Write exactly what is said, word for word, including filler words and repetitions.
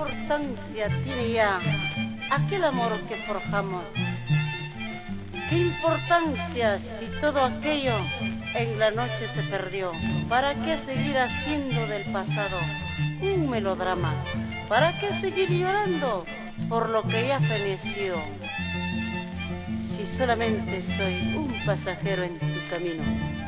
importancia tiene ya aquel amor que forjamos? ¿Qué importancia si todo aquello en la noche se perdió? ¿Para qué seguir haciendo del pasado un melodrama? ¿Para qué seguir llorando por lo que ya feneció? Si solamente soy un pasajero en tu camino.